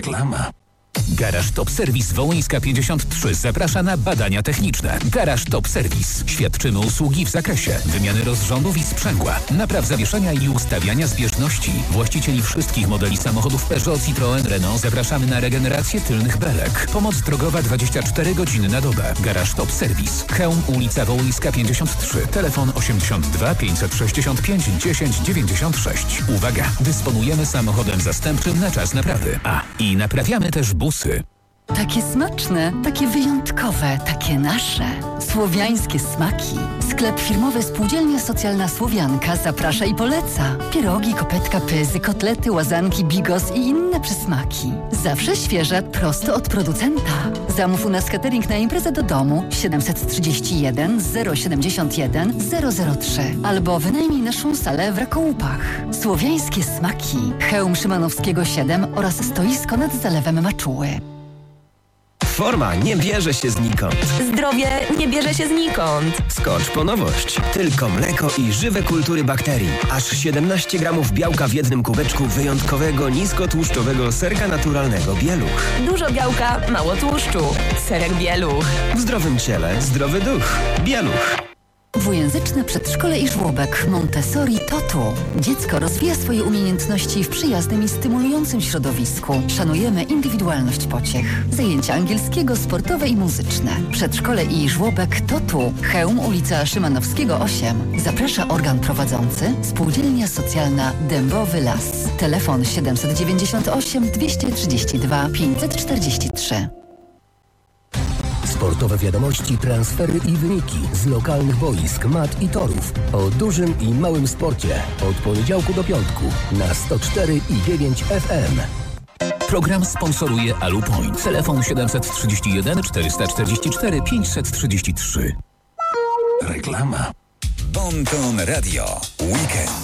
Reklama. Garaż Top Service Wołyńska 53 zaprasza na badania techniczne. Garaż Top Service. Świadczymy usługi w zakresie wymiany rozrządów i sprzęgła, napraw zawieszenia i ustawiania zbieżności. Właścicieli wszystkich modeli samochodów Peugeot, Citroën, Renault zapraszamy na regenerację tylnych belek. Pomoc drogowa 24 godziny na dobę. Garaż Top Service. Chełm, ulica Wołyńska 53. Telefon 82 565 10 96. Uwaga! Dysponujemy samochodem zastępczym na czas naprawy. I naprawiamy też busy. Takie smaczne, takie wyjątkowe, takie nasze. Słowiańskie smaki. Sklep firmowy Spółdzielnia Socjalna Słowianka zaprasza i poleca. Pierogi, kopetka, pyzy, kotlety, łazanki, bigos i inne przysmaki. Zawsze świeże, prosto od producenta. Zamów u nas catering na imprezę do domu 731 071 003 albo wynajmij naszą salę w Rakołupach. Słowiańskie smaki. Chełm Szymanowskiego 7 oraz stoisko nad zalewem Maczuły. Forma nie bierze się znikąd. Zdrowie nie bierze się znikąd. Skocz po nowość. Tylko mleko i żywe kultury bakterii. Aż 17 gramów białka w jednym kubeczku wyjątkowego, niskotłuszczowego serka naturalnego Bieluch. Dużo białka, mało tłuszczu. Serek Bieluch. W zdrowym ciele zdrowy duch. Bieluch. Dwujęzyczne przedszkole i żłobek Montessori Totu. Dziecko rozwija swoje umiejętności w przyjaznym i stymulującym środowisku. Szanujemy indywidualność pociech. Zajęcia angielskiego, sportowe i muzyczne. Przedszkole i żłobek Totu. Chełm, ulica Szymanowskiego 8. Zaprasza organ prowadzący. Spółdzielnia Socjalna Dębowy Las. Telefon 798 232 543. Sportowe wiadomości, transfery i wyniki z lokalnych boisk, mat i torów. O dużym i małym sporcie. Od poniedziałku do piątku na 104,9 FM. Program sponsoruje Alupoint. Telefon 731 444 533. Reklama. Bon Ton Radio. Weekend.